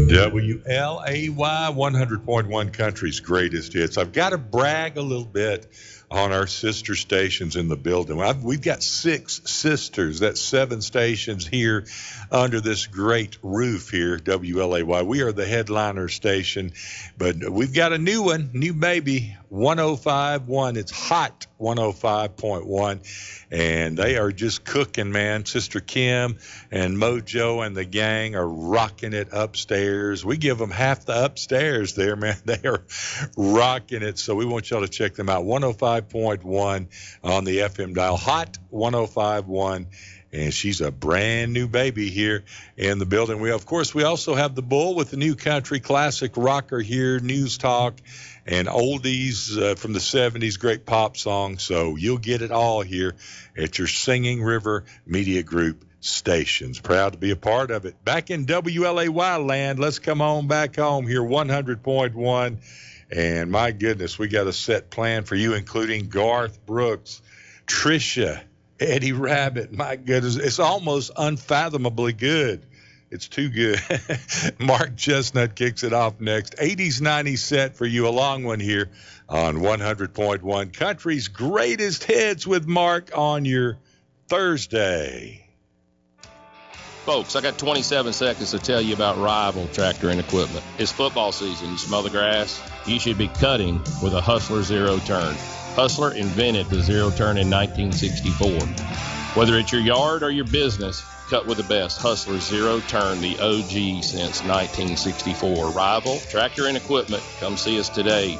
WLAY 100.1 Country's greatest hits. I've got to brag a little bit on our sister stations in the building. We've got 6 sisters. That's 7 stations here under this great roof here, WLAY. We are the headliner station, but we've got a new one, new baby, 105.1. It's hot 105.1. And they are just cooking, man. Sister Kim and Mojo and the gang are rocking it upstairs. We give them half the upstairs there, man. They are rocking it. So we want y'all to check them out. 105.1 on the FM dial. Hot 105.1. And she's a brand new baby here in the building. We also have the Bull with the new country classic rocker here, news talk, and oldies from the 70s, great pop songs. So you'll get it all here at your Singing River Media Group stations. Proud to be a part of it. Back in WLAY land, let's come on back home here, 100.1. And my goodness, we got a set plan for you, including Garth Brooks, Trisha, Eddie Rabbit. My goodness, it's almost unfathomably good. It's too good. Mark Chestnut kicks it off next. 80s, 90s set for you, a long one here on 100.1 Country's greatest hits with Mark on your Thursday. Folks, I got 27 seconds to tell you about Rival Tractor and Equipment. It's football season. You smell the grass? You should be cutting with a Hustler Zero Turn. Hustler invented the zero turn in 1964. Whether it's your yard or your business, cut with the best. Hustler Zero Turn, the OG since 1964. Rival Tractor and Equipment. Come see us today,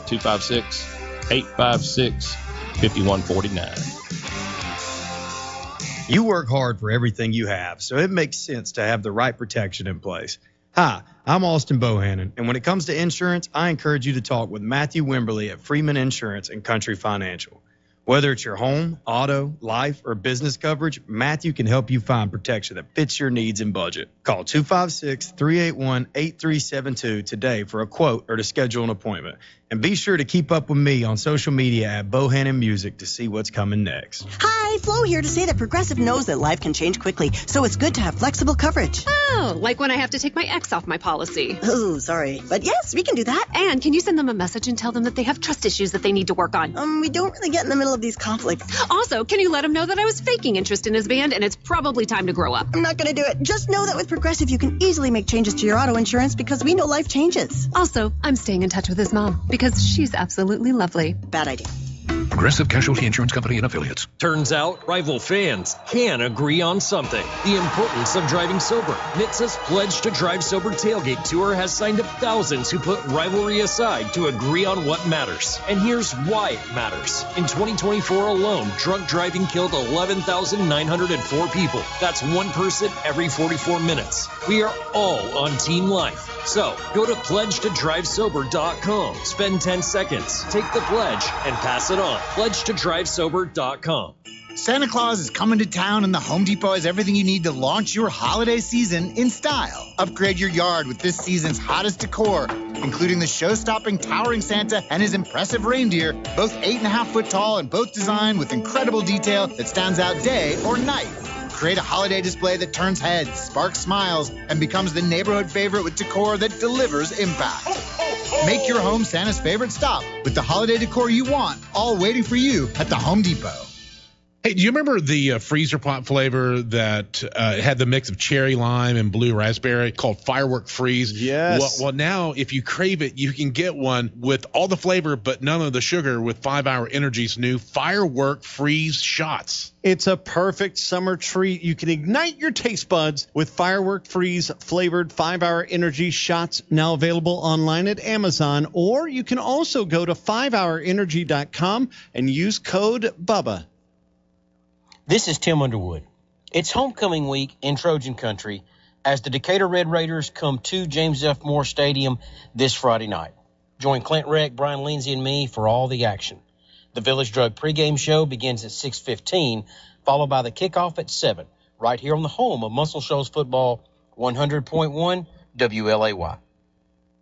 256-856-5149. You work hard for everything you have, so it makes sense to have the right protection in place. Hi, I'm Austin Bohannon, and when it comes to insurance, I encourage you to talk with Matthew Wimberly at Freeman Insurance and Country Financial. Whether it's your home, auto, life, or business coverage, Matthew can help you find protection that fits your needs and budget. Call 256-381-8372 today for a quote or to schedule an appointment. And be sure to keep up with me on social media at Bohannon Music to see what's coming next. Hi, Flo here to say that Progressive knows that life can change quickly, so it's good to have flexible coverage. Oh, like when I have to take my ex off my policy. Oh, sorry. But yes, we can do that. And can you send them a message and tell them that they have trust issues that they need to work on? We don't really get in the middle of these conflicts. Also, can you let them know that I was faking interest in his band and it's probably time to grow up? I'm not going to do it. Just know that with Progressive, you can easily make changes to your auto insurance because we know life changes. Also, I'm staying in touch with his mom because she's absolutely lovely. Bad idea. Progressive Casualty Insurance Company and Affiliates. Turns out rival fans can agree on something. The importance of driving sober. NHTSA's Pledge to Drive Sober Tailgate Tour has signed up thousands who put rivalry aside to agree on what matters. And here's why it matters. In 2024 alone, drunk driving killed 11,904 people. That's one person every 44 minutes. We are all on Team Life. So, go to pledgetodrivesober.com. Spend 10 seconds, take the pledge, and pass it on. pledgetodrivesober.com. Santa Claus is coming to town, and the Home Depot has everything you need to launch your holiday season in style. Upgrade your yard with this season's hottest decor, including the show-stopping towering Santa and his impressive reindeer, both 8.5 foot tall and both designed with incredible detail that stands out day or night. Create a holiday display that turns heads, sparks smiles, and becomes the neighborhood favorite with decor that delivers impact. Make your home Santa's favorite stop with the holiday decor you want, all waiting for you at the Home Depot. Hey, do you remember the freezer pop flavor that had the mix of cherry lime and blue raspberry called Firework Freeze? Yes. Well, now if you crave it, you can get one with all the flavor but none of the sugar with 5 Hour Energy's new Firework Freeze shots. It's a perfect summer treat. You can ignite your taste buds with Firework Freeze flavored 5 Hour Energy shots, now available online at Amazon, or you can also go to 5hourenergy.com and use code BUBBA. This is Tim Underwood. It's homecoming week in Trojan Country as the Decatur Red Raiders come to James F. Moore Stadium this Friday night. Join Clint Reck, Brian Lindsay, and me for all the action. The Village Drug pregame show begins at 6:15, followed by the kickoff at 7, right here on the home of Muscle Shoals Football, 100.1 WLAY.